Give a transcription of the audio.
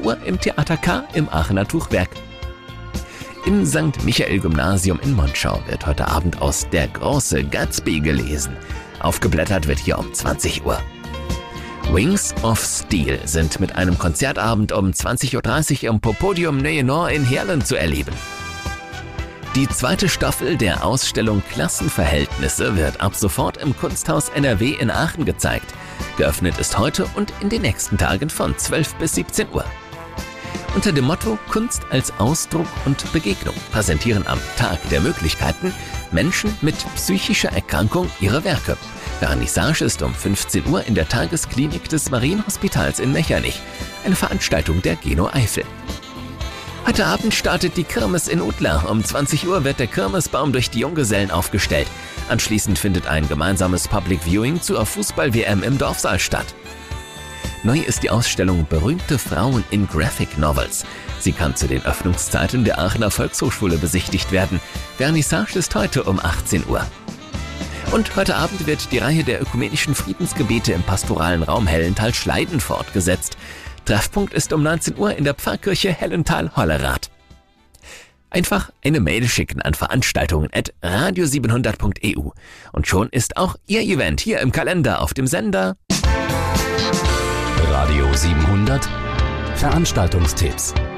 Uhr im Theater K im Aachener Tuchwerk. Im St. Michael-Gymnasium in Monschau wird heute Abend aus Der große Gatsby gelesen. Aufgeblättert wird hier um 20 Uhr. Wings of Steel sind mit einem Konzertabend um 20.30 Uhr im Popodium Nord in Heerlen zu erleben. Die zweite Staffel der Ausstellung Klassenverhältnisse wird ab sofort im Kunsthaus NRW in Aachen gezeigt. Geöffnet ist heute und in den nächsten Tagen von 12 bis 17 Uhr. Unter dem Motto Kunst als Ausdruck und Begegnung präsentieren am Tag der Möglichkeiten Menschen mit psychischer Erkrankung ihre Werke. Vernissage ist um 15 Uhr in der Tagesklinik des Marienhospitals in Mechernich, eine Veranstaltung der Geno Eifel. Heute Abend startet die Kirmes in Udlar. Um 20 Uhr wird der Kirmesbaum durch die Junggesellen aufgestellt. Anschließend findet ein gemeinsames Public Viewing zur Fußball-WM im Dorfsaal statt. Neu ist die Ausstellung Berühmte Frauen in Graphic Novels. Sie kann zu den Öffnungszeiten der Aachener Volkshochschule besichtigt werden. Vernissage ist heute um 18 Uhr. Und heute Abend wird die Reihe der ökumenischen Friedensgebete im pastoralen Raum Hellenthal-Schleiden fortgesetzt. Treffpunkt ist um 19 Uhr in der Pfarrkirche Hellenthal-Hollerath. Einfach eine Mail schicken an veranstaltungen@radio700.eu und schon ist auch Ihr Event hier im Kalender auf dem Sender Radio 700 Veranstaltungstipps.